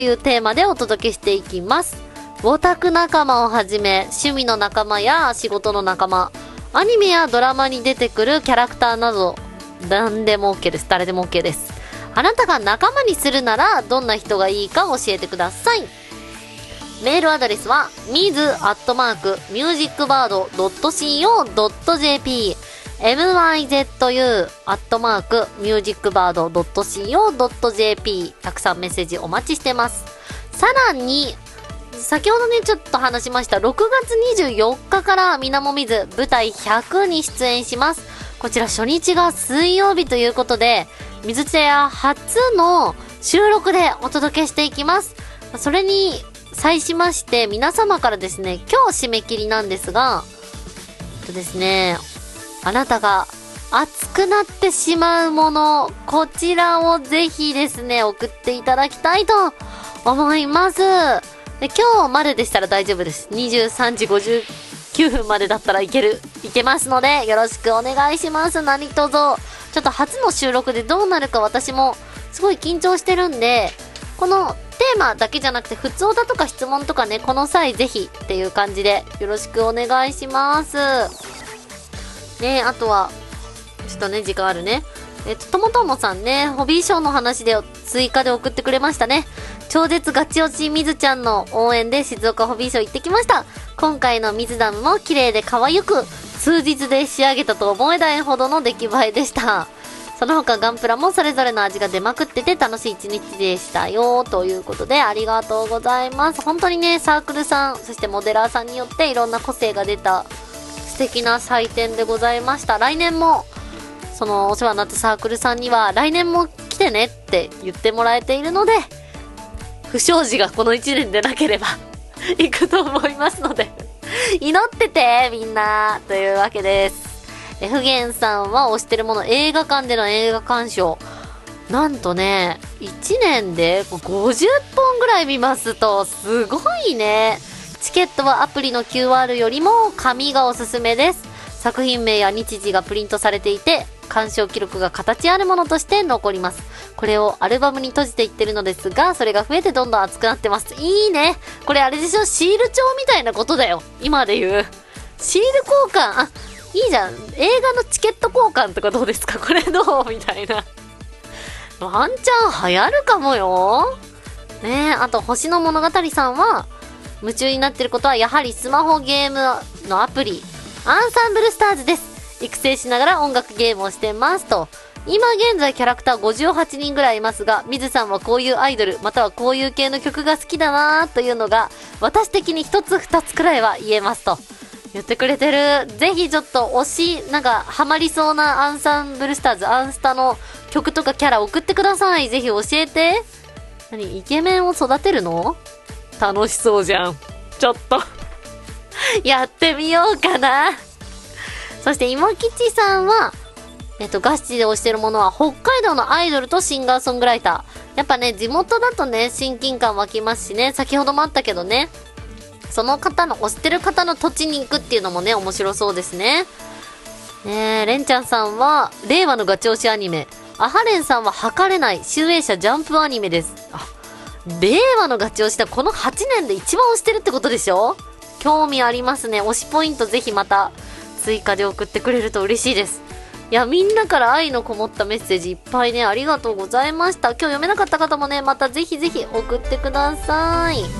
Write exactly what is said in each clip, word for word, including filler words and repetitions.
いうテーマでお届けしていきます。オタク仲間をはじめ、趣味の仲間や仕事の仲間、アニメやドラマに出てくるキャラクターなど、何でも OK です。誰でも OK です。あなたが仲間にするなら、どんな人がいいか教えてください。メールアドレスは、ミズアットマークミュージックバードドットシーオードットジェーピー、ミズアットマークミュージックバードドットシーオードットジェーピー、たくさんメッセージお待ちしてます。さらに、先ほどね、ちょっと話しました、ろくがつにじゅうよっかからみなもみず舞台ひゃくに出演します。こちら初日が水曜日ということで、水茶屋初の収録でお届けしていきます。それに際しまして、皆様からですね、今日締め切りなんですが、えっとですね、あなたが熱くなってしまうもの、こちらをぜひですね、送っていただきたいと思います。で、今日まででしたら大丈夫です。にじゅうさんじごじゅうきゅうふんまでだったらいける、いけますので、よろしくお願いします。何卒。ちょっと初の収録でどうなるか私もすごい緊張してるんで、このテーマだけじゃなくて、普通歌とか質問とかね、この際ぜひっていう感じでよろしくお願いします。ね、あとは、ちょっとね、時間あるね。えっと、ともともさんね、ホビーショーの話で追加で送ってくれましたね。超絶ガチ落ちみずちゃんの応援で静岡ホビーショー行ってきました。今回の水ダムも綺麗で可愛く、数日で仕上げたと思えないほどの出来栄えでした。その他ガンプラもそれぞれの味が出まくってて楽しい一日でしたよ、ということでありがとうございます。本当にね、サークルさん、そしてモデラーさんによっていろんな個性が出た素敵な祭典でございました。来年も、そのお世話になったサークルさんには来年も来てねって言ってもらえているので、不祥事がこのいちねんでなければ行くと思いますので祈っててみんな、というわけです。えふげんさんは推してるもの、映画館での映画鑑賞、なんとねいちねんでごじゅっぽんぐらい見ますと、すごいね。チケットはアプリの キューアール よりも紙がおすすめです。作品名や日時がプリントされていて、鑑賞記録が形あるものとして残ります。これをアルバムに閉じていってるのですが、それが増えてどんどん熱くなってます。いいね。これあれでしょ、シール帳みたいなことだよ、今で言うシール交換。あ、いいじゃん。映画のチケット交換とかどうですか、これどうみたいな。ワンチャン流行るかもよね。え、あと星の物語さんは夢中になってることはやはりスマホゲームのアプリアンサンブルスターズです。育成しながら音楽ゲームをしてますと。今現在キャラクターごじゅうはちにんぐらいいますが、水さんはこういうアイドルまたはこういう系の曲が好きだなーというのが私的に一つ二つくらいは言えますと言ってくれてる。ぜひちょっと推し、なんかハマりそうなアンサンブルスターズ、アンスタの曲とかキャラ送ってください。ぜひ教えて。何、イケメンを育てるの？楽しそうじゃん。ちょっとやってみようかな。そして今吉さんはえっとガチで推してるものは北海道のアイドルとシンガーソングライター。やっぱね、地元だとね親近感湧きますしね。先ほどもあったけどね、その方の推してる方の土地に行くっていうのもね面白そうですね。ねえ、レンちゃんさんは令和のガチ推しアニメ、アハレンさんは測れない集英社ジャンプアニメです。あ、令和のガチ推しだ。このはちねんで一番推してるってことでしょ。興味ありますね。推しポイントぜひまた追加で送ってくれると嬉しいです。いや、みんなから愛のこもったメッセージいっぱいね、ありがとうございました。今日読めなかった方もね、またぜひぜひ送ってください。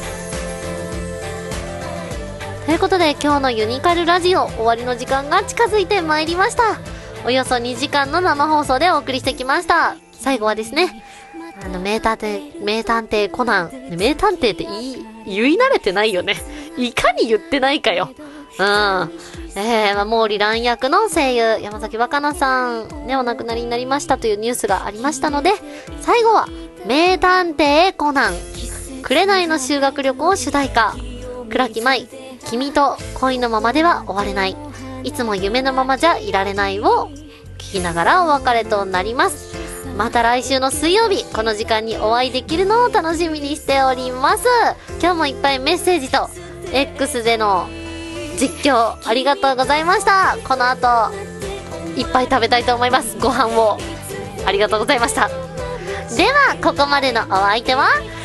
ということで今日のユニカルラジオ終わりの時間が近づいてまいりました。およそにじかんの生放送でお送りしてきました。最後はですね、あの名探偵名探偵コナン、名探偵って言い言い慣れてないよね。いかに言ってないかよ。うん。えー、まあ、毛利蘭役の声優山崎若菜さんね、お亡くなりになりましたというニュースがありましたので、最後は名探偵コナン紅の修学旅行主題歌、倉木舞、君と恋のままでは終われない、いつも夢のままじゃいられないを聞きながらお別れとなります。また来週の水曜日この時間にお会いできるのを楽しみにしております。今日もいっぱいメッセージと X での実況ありがとうございました。この後いっぱい食べたいと思います。ご飯をありがとうございました。ではここまでのお相手は